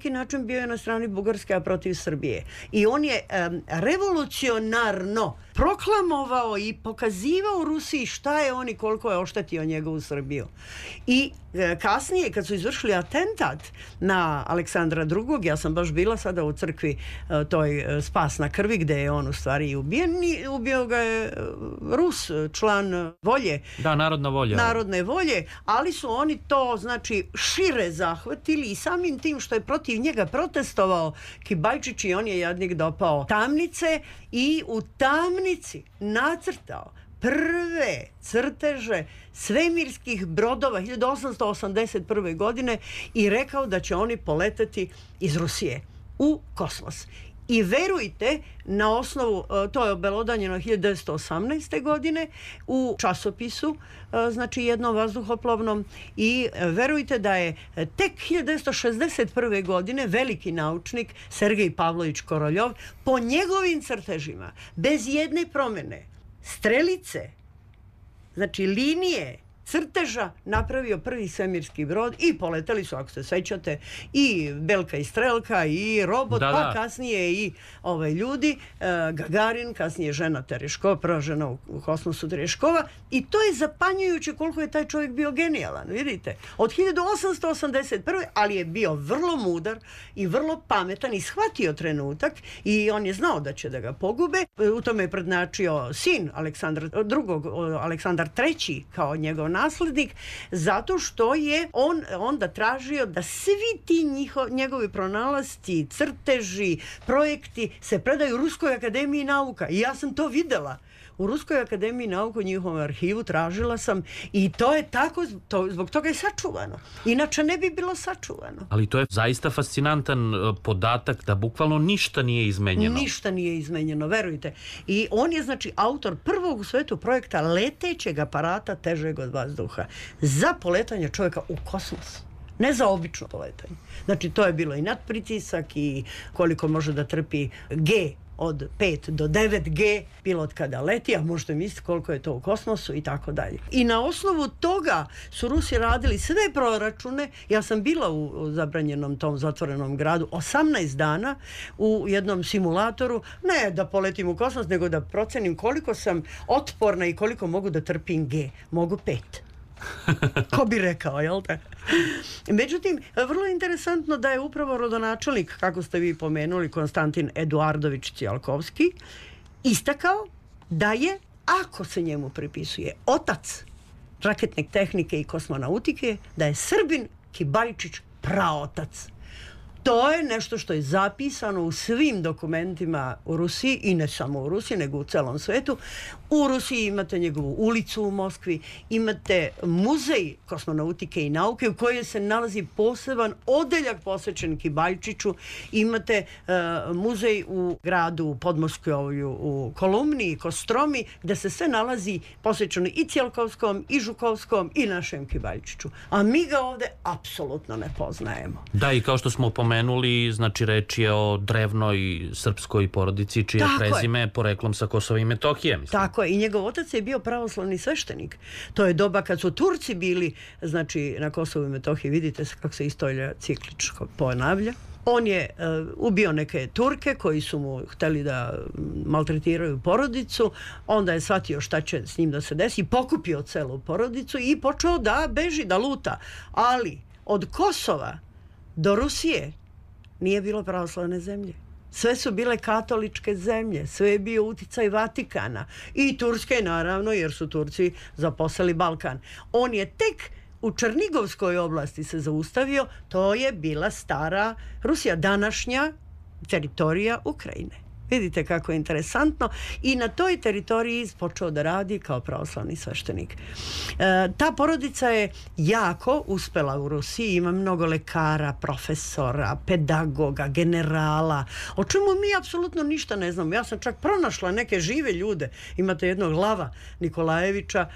neki način bio je na strani Bugarske, a protiv Srbije. I on je revolucionarno proklamovao i pokazivao Rusiji šta je on i koliko je oštetio njegovu Srbiju. I kasnije, kad su izvršili atentat na Aleksandra II, ja sam baš bila sada u crkvi toj Spas na krvi, gde je on u stvari ubijen. Ubio ga je Rus, član volje. Da, narodna volja. Narodne volje, ali su oni to, znači, šire zahvatili i samim tim što je protiv njega protestovao Kibajčić i on je jadnik dopao tamnice i u tamnici nacrtao prve crteže svemirskih brodova 1881. godine i rekao da će oni poletati iz Rusije u kosmos. I verujte, na osnovu, to je obelodanjeno 1918. godine u časopisu, znači jednom vazduhoplovnom, i verujte da je tek 1961. godine veliki naučnik Sergej Pavlović Koroljov po njegovim crtežima, bez jedne promjene, strelice, znači linije crteža, napravio prvi svemirski brod i poleteli su, ako se sećate, i Belka i Strelka i robot, pa kasnije i ljudi, Gagarin, kasnije žena Tereškova, prva žena u kosmosu Tereškova, i to je zapanjujuće koliko je taj čovjek bio genijalan, vidite. Od 1881. ali je bio vrlo mudar i vrlo pametan i shvatio trenutak i on je znao da će da ga pogube. U tome je prednačio sin Aleksandra II, Aleksandar III kao njegov naslednik, zato što je on onda tražio da svi ti njegovi pronalasci, crteži, projekti se predaju Ruskoj akademiji nauka. I ja sam to videla. U Ruskoj akademiji nauka, u njihovom arhivu, tražila sam i to je tako, zbog toga je sačuvano. Inače ne bi bilo sačuvano. Ali to je zaista fascinantan podatak da bukvalno ništa nije izmenjeno. Ništa nije izmenjeno, verujte. I on je, znači, autor prvog u svetu projekta letećeg aparata težeg od vazduha za poletanje čovjeka u kosmos. Ne za obično poletanje. Znači, to je bilo i nadpritisak i koliko može da trpi G od 5 do 9G pilot kada leti, a možete misliti koliko je to u kosmosu i tako dalje. I na osnovu toga su Rusi radili sve proračune. Ja sam bila u zabranjenom tom zatvorenom gradu 18 dana u jednom simulatoru, ne da poletim u kosmos, nego da procenim koliko sam otporna i koliko mogu da trpim G. Mogu 5. Ko bi rekao, jel te? Međutim, vrlo interesantno da je upravo rodonačelnik, kako ste vi pomenuli, Konstantin Eduardović Tsiolkovski, istakao da je, ako se njemu pripisuje otac raketne tehnike i kosmonautike, da je Srbin Kibajčić praotac. To je nešto što je zapisano u svim dokumentima u Rusiji, i ne samo u Rusiji, nego u celom svetu. U Rusiji imate njegovu ulicu u Moskvi, imate muzej kosmonautike i nauke u kojoj se nalazi poseban odeljak posvećen Kibajčiću, imate muzej u gradu Podmoskvoju u Kolumni i Kostromi, gde se sve nalazi posvećeno i Tsiolkovskom, i Žukovskom, i našem Kibajčiću. A mi ga ovde apsolutno ne poznajemo. Da, i kao što smo pomenuli, znači reč je o drevnoj srpskoj porodici čije prezime poreklom sa Kosova i Metohije. Mislim. Tako je, i njegov otac je bio pravoslavni sveštenik. To je doba kad su Turci bili, znači, na Kosovu i Metohiji, vidite kako se istorija cikličko ponavlja. On je ubio neke Turke koji su mu hteli da maltretiraju porodicu, onda je shvatio šta će s njim da se desi, pokupio celu porodicu i počeo da beži, da luta. Ali od Kosova do Rusije nije bilo pravoslavne zemlje. Sve su bile katoličke zemlje, sve je bio uticaj Vatikana i Turske, naravno, jer su Turci zaposeli Balkan. On je tek u Černigovskoj oblasti se zaustavio, to je bila stara Rusija, današnja teritorija Ukrajine. Vidite kako je interesantno, i na toj teritoriji počeo da radi kao pravoslavni sveštenik. Ta porodica je jako uspela u Rusiji, ima mnogo lekara, profesora, pedagoga, generala, o čemu mi apsolutno ništa ne znamo. Ja sam čak pronašla neke žive ljude. Imate jednog Lava Nikolajevića,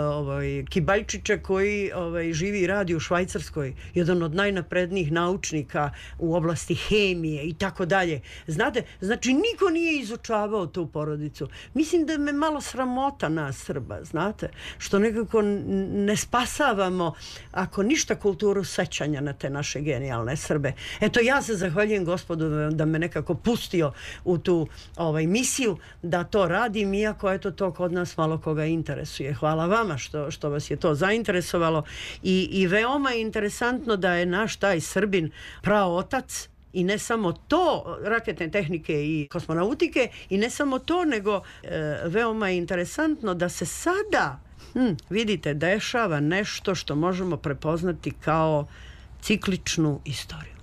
Kibajčića, koji živi i radi u Švajcarskoj, jedan od najnaprednijih naučnika u oblasti hemije i tako dalje. Znate, znači niko niko nije izučavao tu porodicu. Mislim da me malo sramota nas Srba, znate, što nekako ne spasavamo, ako ništa, kulturu sećanja na te naše genijalne Srbe. Eto, ja se zahvaljujem Gospodu da me nekako pustio u tu misiju da to radim, iako eto to kod nas malo koga interesuje. Hvala vama što vas je to zainteresovalo i veoma je interesantno da je naš taj Srbin praotac. I ne samo to, raketne tehnike i kosmonautike, i ne samo to, nego veoma je interesantno da se sada, vidite, dešava nešto što možemo prepoznati kao cikličnu istoriju.